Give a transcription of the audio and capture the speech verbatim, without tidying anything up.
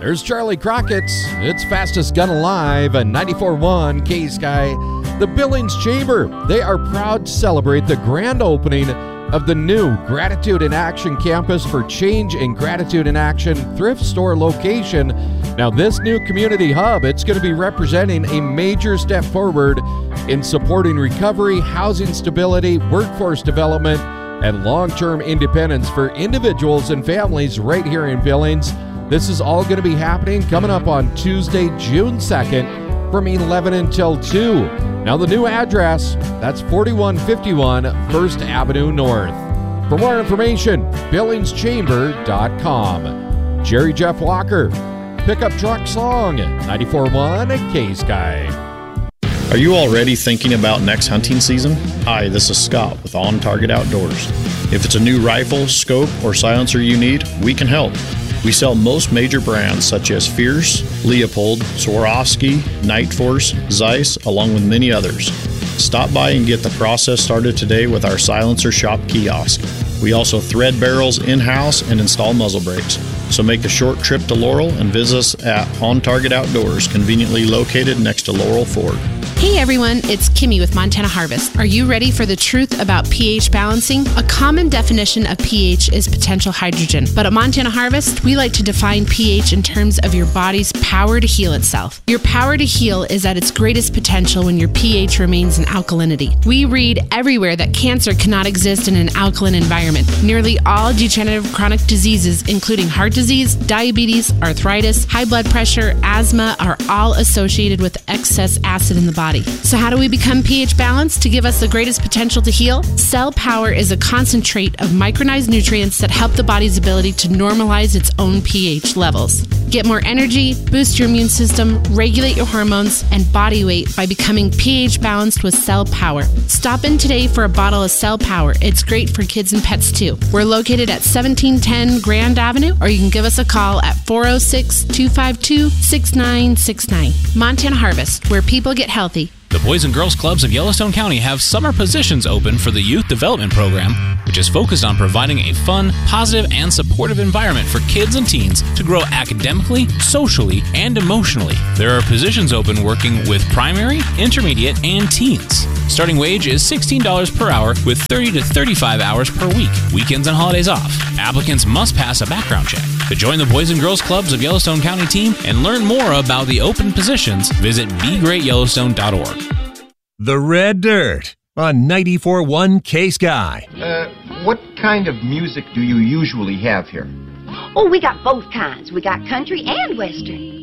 There's Charlie Crockett's It's Fastest Gun Alive at ninety-four point one K-Sky. The Billings Chamber, they are proud to celebrate the grand opening of the new Gratitude in Action Campus for Change and Gratitude in Action thrift store location. Now, this new community hub, it's going to be representing a major step forward in supporting recovery, housing stability, workforce development, and long-term independence for individuals and families right here in Billings. This is all going to be happening coming up on Tuesday, June second from eleven until two. Now the new address, that's forty-one fifty-one First Avenue North. For more information, billings chamber dot com. Jerry Jeff Walker, Pickup Truck Song, ninety-four point one K-Sky. Are you already thinking about next hunting season? Hi, this is Scott with On Target Outdoors. If it's a new rifle, scope, or silencer you need, we can help. We sell most major brands such as Fierce, Leopold, Swarovski, Night Force, Zeiss, along with many others. Stop by and get the process started today with our Silencer Shop kiosk. We also thread barrels in-house and install muzzle brakes. So make a short trip to Laurel and visit us at On Target Outdoors, conveniently located next to Laurel Ford. Hey everyone, it's Kimmy with Montana Harvest. Are you ready for the truth about pH balancing? A common definition of pH is potential hydrogen. But at Montana Harvest, we like to define pH in terms of your body's power to heal itself. Your power to heal is at its greatest potential when your pH remains in alkalinity. We read everywhere that cancer cannot exist in an alkaline environment. Nearly all degenerative chronic diseases, including heart disease, diabetes, arthritis, high blood pressure, asthma, are all associated with excess acid in the body. So how do we become pH balanced to give us the greatest potential to heal? Cell Power is a concentrate of micronized nutrients that help the body's ability to normalize its own pH levels. Get more energy, boost your immune system, regulate your hormones and body weight by becoming pH balanced with Cell Power. Stop in today for a bottle of Cell Power. It's great for kids and pets too. We're located at seventeen ten Grand Avenue, or you can give us a call at four oh six, two five two, six nine six nine. Montana Harvest, where people get healthy. The Boys and Girls Clubs of Yellowstone County have summer positions open for the Youth Development Program, which is focused on providing a fun, positive, and supportive environment for kids and teens to grow academically, socially, and emotionally. There are positions open working with primary, intermediate, and teens. Starting wage is sixteen dollars per hour with thirty to thirty-five hours per week, weekends and holidays off. Applicants must pass a background check. To join the Boys and Girls Clubs of Yellowstone County team and learn more about the open positions, visit be great yellowstone dot org. The Red Dirt on ninety-four point one K-Sky. Uh, what kind of music do you usually have here? Oh, we got both kinds. We got country and western.